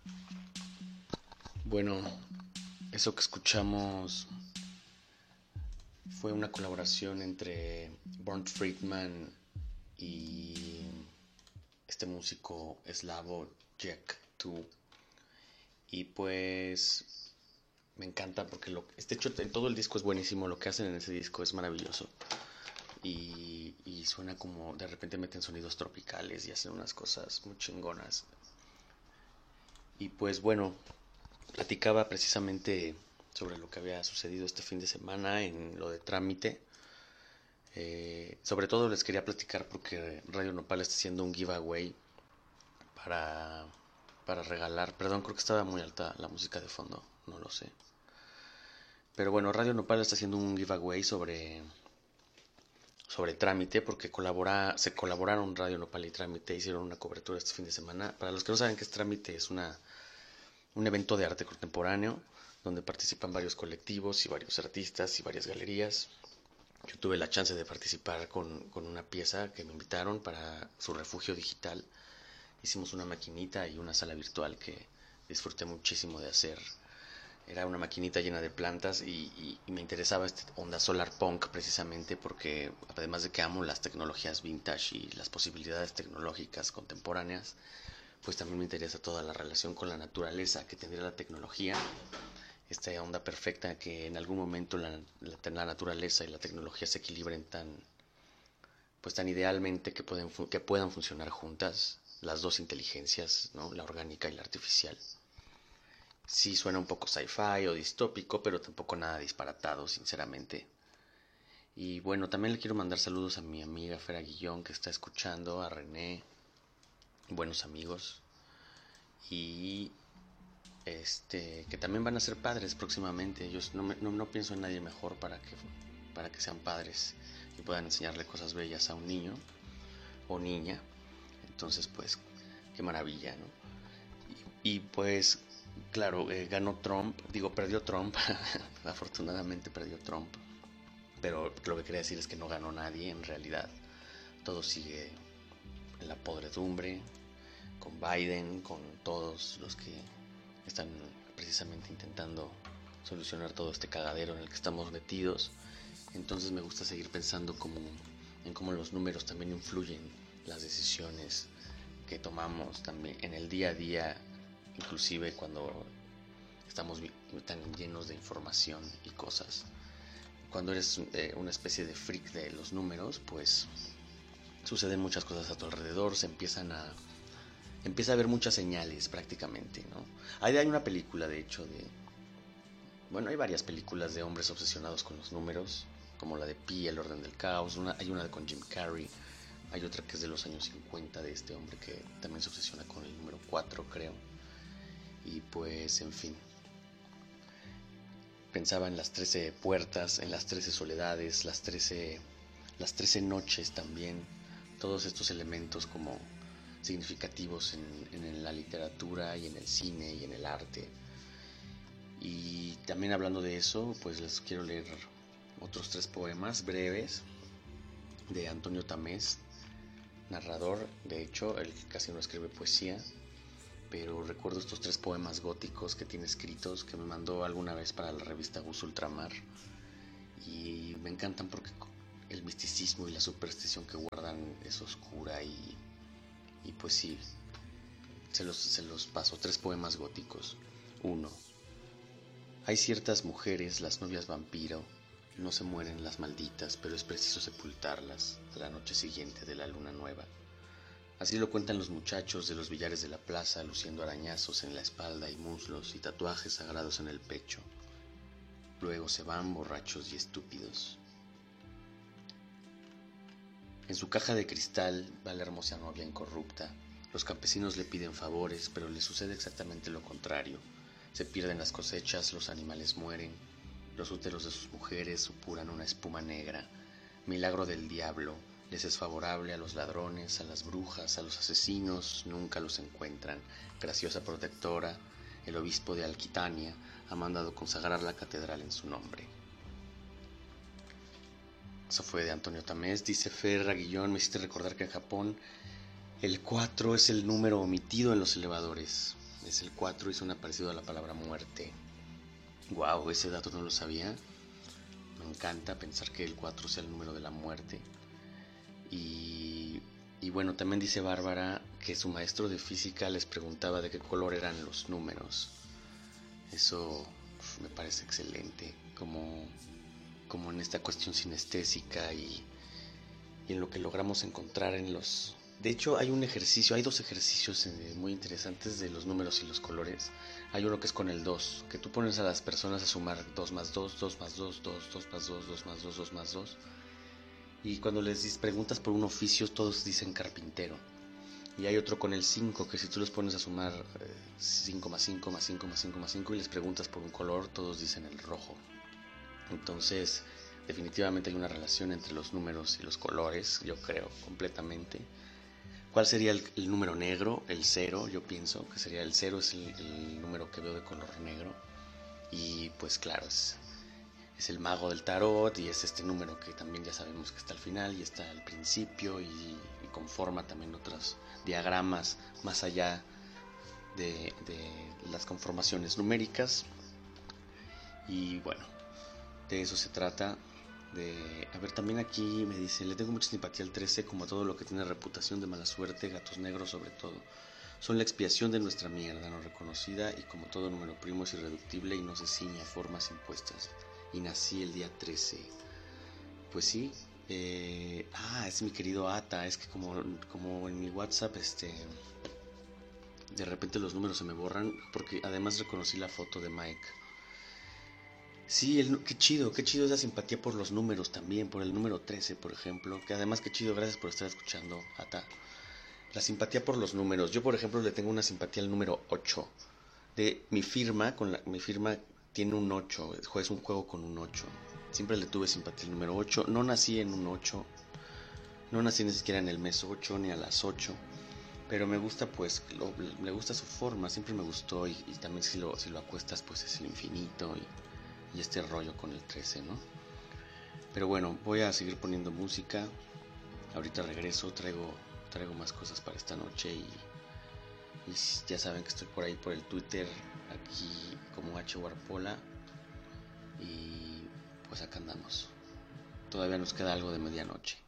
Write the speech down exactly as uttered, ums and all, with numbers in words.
Bueno, eso que escuchamos fue una colaboración entre Bernd Friedman y este músico eslavo Jack dos. Y pues me encanta porque lo, este hecho en todo el disco es buenísimo, lo que hacen en ese disco es maravilloso. Y, y suena como de repente meten sonidos tropicales y hacen unas cosas muy chingonas. Y pues bueno, platicaba precisamente sobre lo que había sucedido este fin de semana en lo de trámite. Eh, sobre todo les quería platicar porque Radio Nopal está haciendo un giveaway para, para regalar. Perdón, creo que estaba muy alta la música de fondo, no lo sé. Pero bueno, Radio Nopal está haciendo un giveaway sobre, sobre trámite porque colabora, se colaboraron Radio Nopal y Trámite, hicieron una cobertura este fin de semana. Para los que no saben qué es Trámite, es una, un evento de arte contemporáneo donde participan varios colectivos y varios artistas y varias galerías. Yo tuve la chance de participar con, con una pieza que me invitaron para su refugio digital. Hicimos una maquinita y una sala virtual que disfruté muchísimo de hacer. Era una maquinita llena de plantas y, y, y me interesaba esta onda solar punk precisamente porque además de que amo las tecnologías vintage y las posibilidades tecnológicas contemporáneas, pues también me interesa toda la relación con la naturaleza que tendría la tecnología, esta onda perfecta que en algún momento la, la, la naturaleza y la tecnología se equilibren tan, pues tan idealmente que, pueden, que puedan funcionar juntas las dos inteligencias, ¿no? La orgánica y la artificial. Sí suena un poco sci-fi o distópico, pero tampoco nada disparatado, sinceramente. Y bueno, también le quiero mandar saludos a mi amiga Fera Guillón que está escuchando, a René, buenos amigos. Y este que también van a ser padres próximamente. Yo no, me, no, no pienso en nadie mejor para que, para que sean padres y puedan enseñarle cosas bellas a un niño o niña. Entonces, pues, qué maravilla, ¿no? Y, y pues, claro, eh, ganó Trump, digo, perdió Trump, afortunadamente perdió Trump, pero lo que quería decir es que no ganó nadie en realidad. Todo sigue en la podredumbre, con Biden, con todos los que están precisamente intentando solucionar todo este cagadero en el que estamos metidos. Entonces me gusta seguir pensando como en cómo los números también influyen las decisiones que tomamos también en el día a día, inclusive cuando estamos tan llenos de información y cosas. Cuando eres eh, una especie de freak de los números, pues suceden muchas cosas a tu alrededor, se empiezan a empieza a haber muchas señales prácticamente, ¿no? Hay, hay una película, de hecho, de bueno, hay varias películas de hombres obsesionados con los números, como la de Pi, El orden del caos. Una, hay una de con Jim Carrey, hay otra que es de los años cincuenta de este hombre que también se obsesiona con el número cuatro, creo. Y pues, en fin, pensaba en las trece puertas, en las trece soledades, las trece, las trece noches también, todos estos elementos como significativos en, en la literatura y en el cine y en el arte. Y también hablando de eso, pues les quiero leer otros tres poemas breves de Antonio Tamés, narrador. De hecho, él casi no escribe poesía, pero recuerdo estos tres poemas góticos que tiene escritos, que me mandó alguna vez para la revista Gus Ultramar, y me encantan porque el misticismo y la superstición que guardan es oscura y, y pues sí, se los, se los paso. Tres poemas góticos. Uno. Hay ciertas mujeres, las novias vampiro, no se mueren las malditas, pero es preciso sepultarlas a la noche siguiente de la luna nueva. Así lo cuentan los muchachos de los billares de la plaza, luciendo arañazos en la espalda y muslos y tatuajes sagrados en el pecho. Luego se van borrachos y estúpidos. En su caja de cristal va la hermosa novia incorrupta. Los campesinos le piden favores, pero le sucede exactamente lo contrario. Se pierden las cosechas, los animales mueren, los úteros de sus mujeres supuran una espuma negra. Milagro del diablo, les es favorable a los ladrones, a las brujas, a los asesinos, nunca los encuentran. Graciosa protectora, el obispo de Alquitania ha mandado consagrar la catedral en su nombre. Eso fue de Antonio Tamés. Dice Fer Aguillón, me hiciste recordar que en Japón el cuatro es el número omitido en los elevadores. es el cuatro y suena parecido a la palabra muerte. Wow, ese dato no lo sabía. Me encanta pensar que el cuatro sea el número de la muerte. Y, y bueno, también dice Bárbara que su maestro de física les preguntaba de qué color eran los números. Eso uf, me parece excelente, como, como en esta cuestión sinestésica y, y en lo que logramos encontrar en los... De hecho, hay un ejercicio, hay dos ejercicios eh, muy interesantes de los números y los colores. Hay uno que es con el dos, que tú pones a las personas a sumar dos más dos, dos más dos, dos, dos más dos, dos más dos, dos más dos. Y cuando les preguntas por un oficio, todos dicen carpintero. Y hay otro con el cinco, que si tú los pones a sumar eh, cinco más cinco más cinco más cinco más cinco y les preguntas por un color, todos dicen el rojo. Entonces, definitivamente hay una relación entre los números y los colores, yo creo, completamente. ¿Cuál sería el, el número negro? El cero, yo pienso que sería el cero, es el, el número que veo de color negro. Y pues claro, es, es el mago del tarot y es este número que también ya sabemos que está al final y está al principio y, y conforma también otros diagramas más allá de, de las conformaciones numéricas. Y bueno, de eso se trata. De, a ver, también aquí me dice, le tengo mucha simpatía al trece, como a todo lo que tiene reputación de mala suerte, gatos negros sobre todo. Son la expiación de nuestra mierda no reconocida y como todo número primo es irreductible y no se ciñe a formas impuestas. Y nací el día trece. Pues sí. Eh, ah, es mi querido Ata. Es que como, como en mi WhatsApp, este, de repente los números se me borran porque además reconocí la foto de Mike. Sí, el, qué chido, qué chido esa simpatía por los números también, por el número trece, por ejemplo. Que además, qué chido, gracias por estar escuchando, Ata. La simpatía por los números. Yo, por ejemplo, le tengo una simpatía al número ocho. De mi firma, con la, mi firma tiene un ocho, es un juego con un ocho. Siempre le tuve simpatía al número ocho. No nací en un ocho, no nací ni siquiera en el mes ocho ni a las ocho. Pero me gusta, pues, lo, me gusta su forma, siempre me gustó. Y, y también si lo, si lo acuestas, pues es el infinito y, y este rollo con el trece, ¿no? Pero bueno, voy a seguir poniendo música. Ahorita regreso, traigo, traigo más cosas para esta noche y... Y ya saben que estoy por ahí por el Twitter, aquí como H Warpola. Y pues acá andamos. Todavía nos queda algo de medianoche.